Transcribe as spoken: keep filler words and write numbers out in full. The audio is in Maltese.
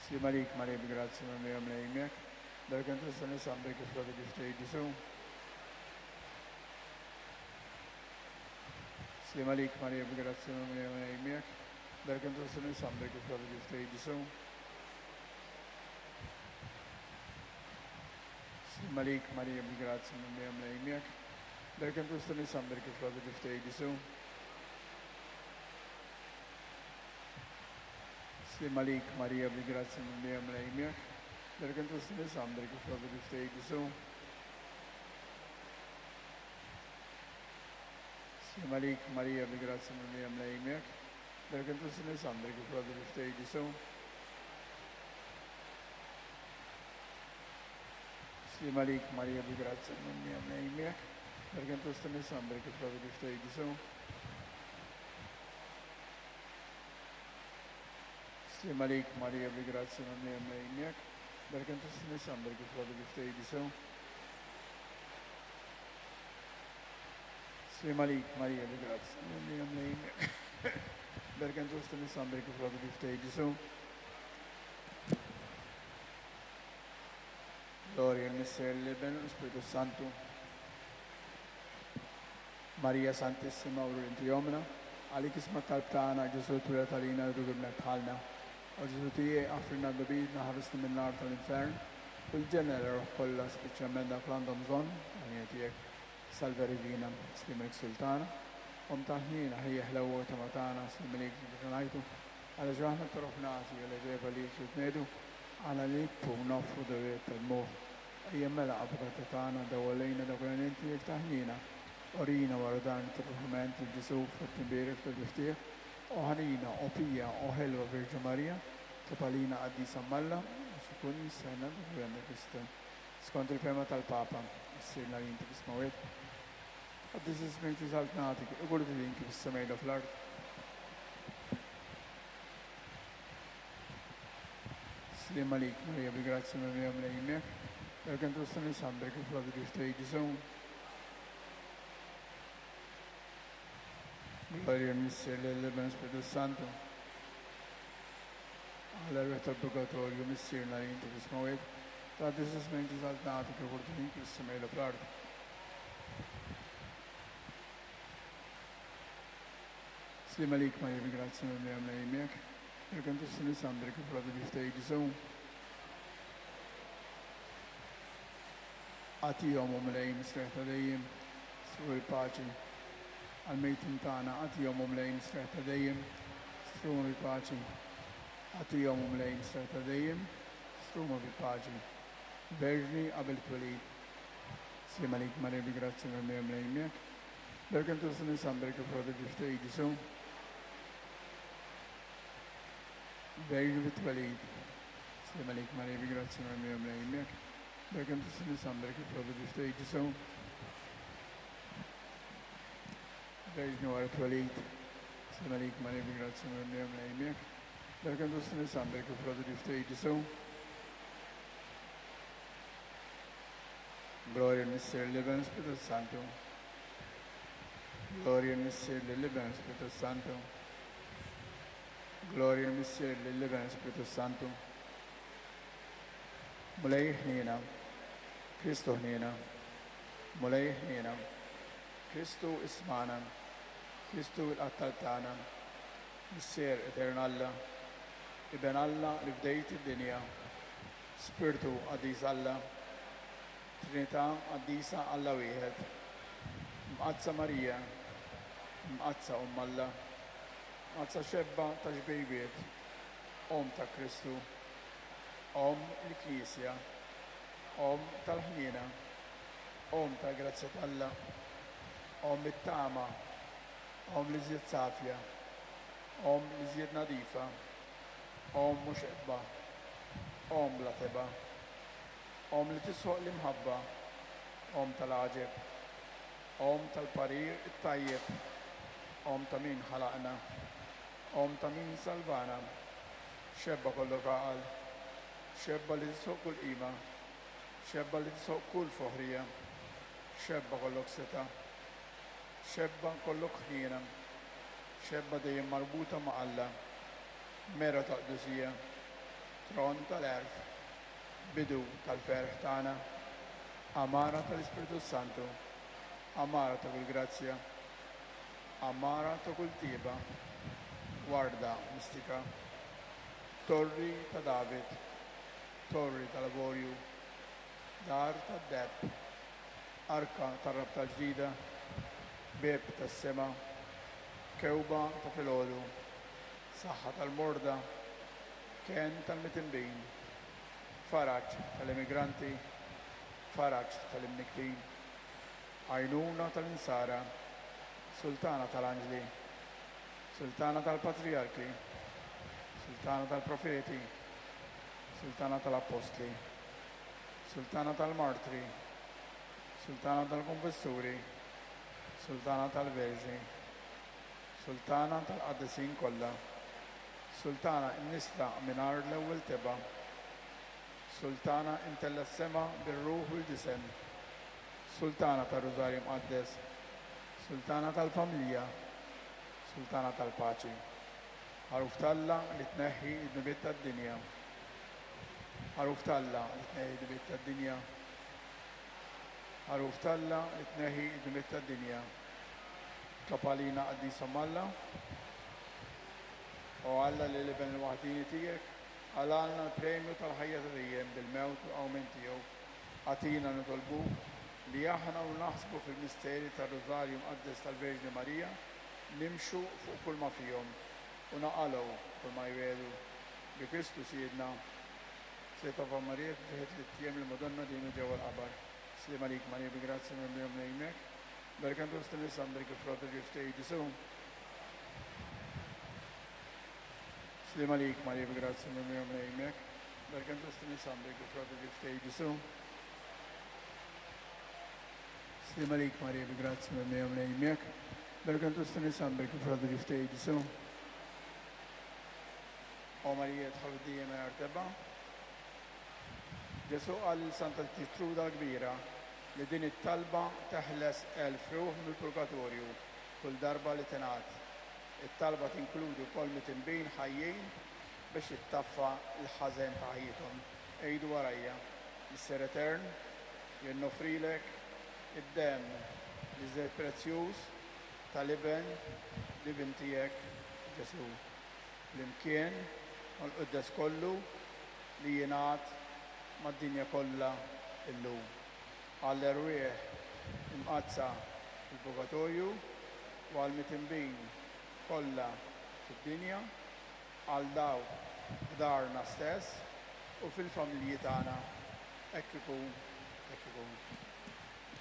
Slima lik Maria begrazia Maria mlejmek, bergen tusten isambek ifrodi giftej Ġesu. Slima lik Maria begrazia Maria mlejmek, bergen tusten isambek ifrodi giftej Ġesu. Slima lik Maria begrazia Maria mlejmek, bergen tusten isambek ifrodi giftej Ġesu. Slima lik Maria begrazia Maria mlejmek, bergen tusten isambek ifrodi giftej Ġesu. Slima lik Maria begrazia Maria mlejmek, bergen tusten isambek ifrodi giftej Ġesu. Slima lik Maria begrazia Maria mlejmek, bergen tusten isambek ifrodi giftej Ġesu. Slima lik Maria begrazia Maria mlejmek, bergen tusten isambek ifrodi giftej Ġesu. Slima lik Maria begrazia Maria mlejmek, bergen tusten isambek ifrodi giftej Ġesu. Gloria al Mister Liben, Spiritu Santo. Maria Santissima, Urenti Omna, għalik isma tal-btana, Ġesu twila talina, rrugibna bħalna. U Ġesu tije għafrina d-dobidna ħarisna minn nar tal-infern. Bil-ġenera ruħ kolla, speċjalment dak l-għandhom zon, għaniet jek salveri vina, slimek sultana. Om taħnina ħijieħ l-għu tamatana, slimek ġikanajtu. Għala ġaħna t-ruħnati, għala ġeba li jtnedu, għala li jittu nofru dawiet tal-muħ. Ejja mela qabka tagħna dawlejna dawlejna jek taħnina. Orina wara dan it-ruħment il-Ġesu fil-timbirek tal-biftieħ. Oħanina, opija, oħelwa Virġu Marija, tibalina qaddisa Malla, biex ikun jissejna l-Gwenna Kristjan. Skont il-fema tal-Papa, issirna li inti bismawet. Għaddis ismejti saltnatik, iqulu t-dinki bis-semejda fl-art. Slima lik Marija begrazia Maria mlejmek, bergen tusten isambek ifrodi giftej Ġesu. Gloria al Mister Liben, Spiritu Santo. Għala r-ruħ tal-purgatorju missirna li inti bismawet, ta' disismenti saltnati kif urtin kif semejla fl-art. Slima lik Marija begrazia Maria mlejmek, bergen tusten isambek ifrodi giftej Ġesu. Għatijom u mlejn sreħta dejjem, sru il-paċi. Għal-mejtin tana għatijom u mlejn sreħta dejjem, sru il-paċi. Għatijom u mlejn sreħta dejjem, sru il-paċi. Verġni qabel twelid. Slima lik Marija begrazia Maria mlejmek, bergen tusten isambek ifrodi giftej Ġesu. Verġni bit-twelid. Slima lik Marija begrazia Maria mlejmek, bergen tusten isambek ifrodi giftej Ġesu. Verġni wara twelid. Slima lik Marija begrazia Maria mlejmek, bergen tusten isambek ifrodi giftej Ġesu. Gloria al Mister Liben, Spiritu Santo. Gloria al Mister Liben, Spiritu Santo. Gloria al Mister Liben, Spiritu Santo. Mulej ħnina, Kristu ħnina, mulej ħnina, Kristu ismana, Kristu il-qattal tagħna, Mister Etern Alla, Iben Alla li bdejt id-dinja, Spiritu Qadis Alla, Trinità Qaddisa Alla wieħed, Mqazza Marija, Mqazza Umm Alla, Mqazza xebba ta' ġbejbiet, Om ta' Kristu, Om il-Knisja, Om tal-ħnina, Om ta' grazzja Alla, Om it-tama, Om li żjed safja, Om li żjed nadifa, Om mhux qedba, Om bla teba, Om li tisħoq l-imħabba, Om tal-għaġeb, Om tal-parir it-tajjeb, Om ta' min ħalaqna, Om ta' min salvana, xebba kollu għaqal, xebba li tisħoq kull qima, xebba li tisħoq kull foħrija, xebba kollok seta, xebba kollok ħnina, xebba dejjem marbuta ma' Alla, mera ta' qdusija, tron tal-erf, bidu tal-ferħ tagħna, amara tal-Ispiritu Santu, amara ta' kull grazzja, amara ta' kull tieba, warda mistika, torri ta' David, torri tal-Lavorju, dar tad-deb, arka tar-rab tal-ġdida, beb tas-sema, kewba ta' filgħodu, saħħa tal-morda, ken tal-mitimbin, faraġġ tal-immigranti, faraġġ tal-imniktin, għajnuna tal-insara, sultana tal-anġli, sultana tal-patriarki, sultana tal-profeti, sultana tal-apostli, sultana tal-martri, sultana tal-konfessuri, sultana tal-verġi, sultana tal-qaddisin kollha, sultana n-nisla minar l-ewwel teba, sultana intella s-sema bir-ruħ u l-ġisem, sultana tal-Rużarju Mqaddes, sultana tal-familja, sultana tal-paċi, ħaruf talla li tneħħi id-nubiet tad-dinja, ħaruf talla li tneħħi id-nubiet tad-dinja, ħaruf talla li tneħħi id-nubiet tad-dinja, kapalina qaddisa Malla, u Alla li liben il-waħdini tiegħek, għalalna l-premju tal-ħajja tal-ijiem bil-mewt u għawmin tiegħu, għatina nitolbuk li aħna u naħsbu fil-misteri tal-Rużarju Mqaddes tal-Verġni Marija nimxu fuq kull ma fihom u naqalgħu kull ma jwedu bi Kristu Siedna. Seta fa' Marija fiħet li t-tiem l-Madonna dinu ġewwa l-qabar. Slim għalik Marija bi grazzi minn bihom nejmek. Berkantu stinis għandrik il-frota ġiftej ġisu. Slim għalik Marija bi grazzi minn bihom nejmek. Berkantu stinis għandrik il-frota ġiftej ġisu. Slim għalik Marija bi grazzi minn bihom nejmek. Berkantu stinis għandrik il-frota ġiftej ġisu. O Marija tħawdija ma jarteba. Ġesu għal Santa Ġitruda kbira li din it-talba teħles elf ruħ mill-purgatorju kull darba li tingħad. It-talba tinkludi wkoll mitinbin ħajjin biex jittaffa l-ħażen ta' ħajjithom. Ejdu warajja, Misser Etern, jinnofrilek id-dem li żejt prezzjuż tal-iben l-iben tiegħek Ġesu. L-imkien u l-quddes kollu li jingħad mad-dinja kollha illum. Għall-erwieħ imqazza fil-purgatorju u għall-mitinbin kollha fid-dinja, għal dawk f'darna stess u fil-familji tagħna. Hekk ikun, hekk ikun.